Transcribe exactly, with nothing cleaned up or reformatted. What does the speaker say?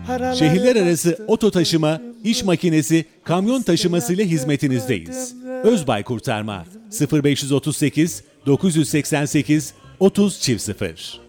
Şehirler arası oto taşıma, iş makinesi, kamyon taşımasıyla hizmetinizdeyiz. Özbay Kurtarma sıfır beş otuz sekiz dokuz seksen sekiz otuz sıfır sıfır